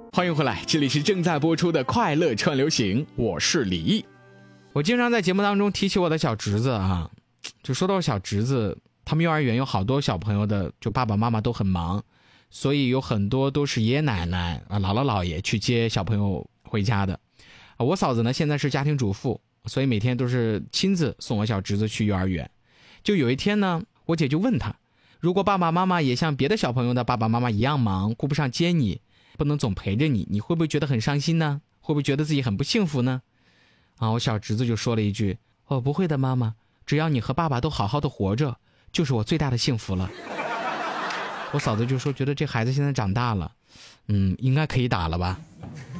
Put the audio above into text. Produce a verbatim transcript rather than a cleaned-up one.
欢迎回来，这里是正在播出的快乐串流行，我是李毅。我经常在节目当中提起我的小侄子啊，就说到我小侄子，他们幼儿园有好多小朋友的，就爸爸妈妈都很忙，所以有很多都是爷爷奶奶啊、姥姥姥爷去接小朋友回家的。啊，我嫂子呢现在是家庭主妇，所以每天都是亲自送我小侄子去幼儿园。就有一天呢，我姐就问他，如果爸爸妈妈也像别的小朋友的爸爸妈妈一样忙，顾不上接你，不能总陪着你，你会不会觉得很伤心呢？会不会觉得自己很不幸福呢？啊，我小侄子就说了一句，哦，不会的妈妈，只要你和爸爸都好好的活着，就是我最大的幸福了。我嫂子就说，觉得这孩子现在长大了，嗯，应该可以打了吧。